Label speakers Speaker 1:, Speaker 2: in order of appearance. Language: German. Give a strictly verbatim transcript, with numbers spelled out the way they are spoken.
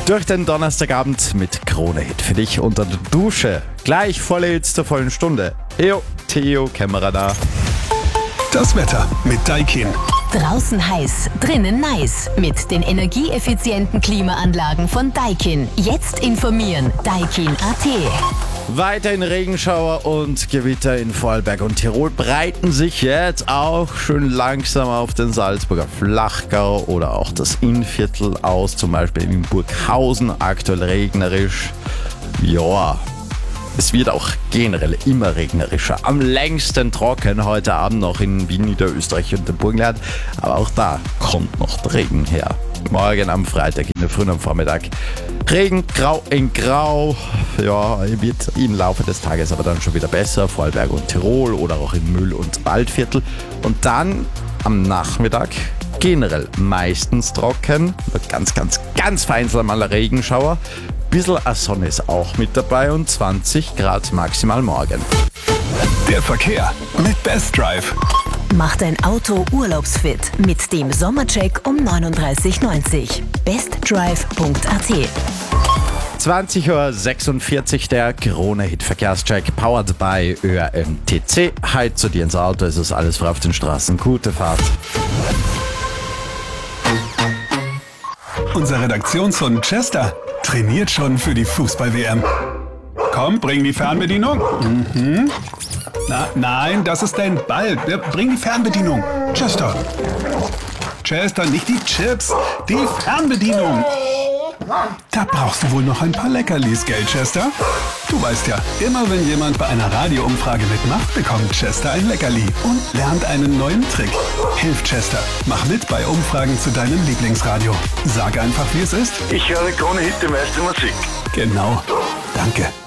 Speaker 1: Durch den Donnerstagabend mit Krone-Hit für dich unter der Dusche. Gleich volle Hits zur vollen Stunde. Eo, Theo, Kämmerer da.
Speaker 2: Das Wetter mit Daikin.
Speaker 3: Draußen heiß, drinnen nice. Mit den energieeffizienten Klimaanlagen von Daikin. Jetzt informieren. Daikin Punkt a t.
Speaker 1: Weiterhin Regenschauer und Gewitter in Vorarlberg und Tirol breiten sich jetzt auch schön langsam auf den Salzburger Flachgau oder auch das Innviertel aus, zum Beispiel in Burghausen, aktuell regnerisch. Ja, es wird auch generell immer regnerischer. Am längsten trocken heute Abend noch in Wien, Niederösterreich und dem Burgenland, aber auch da kommt noch der Regen her. Morgen am Freitag in der frühen am Vormittag Regen, grau in grau, ja, wird im Laufe des Tages aber dann schon wieder besser, Vorarlberg und Tirol oder auch in Mühl- und Waldviertel. Und dann am Nachmittag generell meistens trocken, ganz, ganz, ganz vereinzelt mal ein Regenschauer. Bissl Sonne ist auch mit dabei und zwanzig Grad maximal morgen.
Speaker 2: Der Verkehr mit Best Drive.
Speaker 3: Mach dein Auto urlaubsfit mit dem Sommercheck um neununddreißig neunzig. bestdrive Punkt a t.
Speaker 1: zwanzig Uhr sechsundvierzig, der Krone-Hit-Verkehrscheck, powered by Ö R M T C. Halt zu dir ins Auto, es ist alles frei auf den Straßen. Gute Fahrt.
Speaker 2: Unser Redaktionshund Chester trainiert schon für die Fußball-W M. Komm, bring die Fernbedienung. Mhm. Na, nein, das ist dein Ball. Bring die Fernbedienung. Chester. Chester, nicht die Chips, die Fernbedienung. Da brauchst du wohl noch ein paar Leckerlis, gell, Chester? Du weißt ja, immer wenn jemand bei einer Radioumfrage mitmacht, bekommt Chester ein Leckerli und lernt einen neuen Trick. Hilf Chester, mach mit bei Umfragen zu deinem Lieblingsradio. Sag einfach, wie es ist.
Speaker 4: Ich höre Krone-Hit, die meiste Musik.
Speaker 2: Genau. Danke.